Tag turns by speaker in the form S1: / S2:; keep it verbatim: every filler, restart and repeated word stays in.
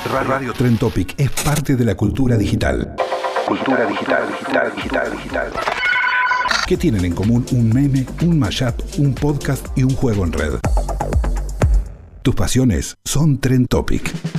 S1: Radio Trend Topic es parte de la cultura digital.
S2: Cultura digital, digital, digital, digital.
S1: ¿Qué tienen en común un meme, un mashup, un podcast y un juego en red? Tus pasiones son Trend Topic.